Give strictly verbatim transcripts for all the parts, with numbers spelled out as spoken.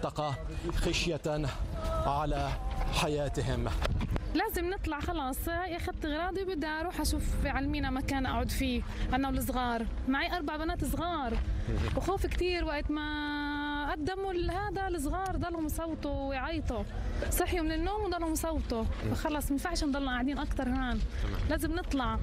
المنطقة خشية على حياتهم. لازم نطلع خلاص، هي اخذت اغراضي بدي اروح اشوف على المينا مكان اقعد فيه انا والصغار، معي اربع بنات صغار وخوف كثير وقت ما قدموا هذا الصغار ضلوا يصوتوا ويعيطوا، صحيوا من النوم وضلوا يصوتوا، فخلص ما ينفعش نضلنا قاعدين اكثر هون، لازم نطلع.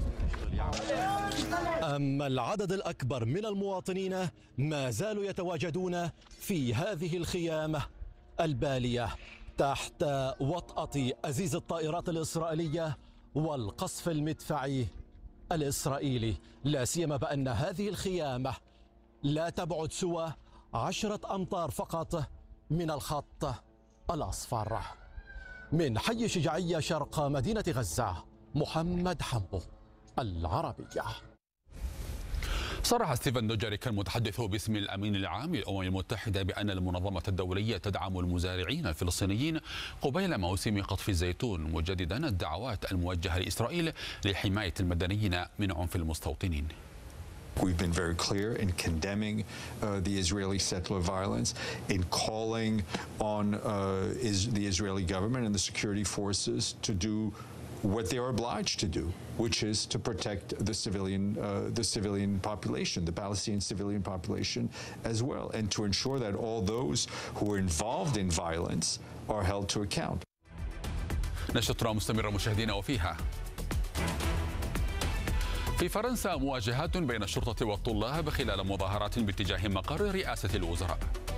أما العدد الأكبر من المواطنين ما زالوا يتواجدون في هذه الخيام البالية تحت وطأة أزيز الطائرات الإسرائيلية والقصف المدفعي الإسرائيلي، لا سيما بأن هذه الخيام لا تبعد سوى عشرة أمتار فقط من الخط الأصفر. من حي شجاعية شرق مدينة غزة، محمد حمو، العربية. صرح ستيفن دوجاريك المتحدث باسم الأمين العام للأمم المتحدة بأن المنظمة الدولية تدعم المزارعين الفلسطينيين قبيل موسم قطف الزيتون، مجددا الدعوات الموجهة لإسرائيل لحماية المدنيين من عنف المستوطنين. We've been very clear in condemning uh, the Israeli settler violence, in calling on uh, is the Israeli government and the security forces to do what they are obliged to do, which is to protect the civilian, uh, the civilian population, the Palestinian civilian population as well, and to ensure that all those who are involved in violence are held to account. نشرتنا مستمرة مشاهدينا، وفيها في فرنسا مواجهات بين الشرطة والطلاب خلال مظاهرات باتجاه مقر رئاسة الوزراء.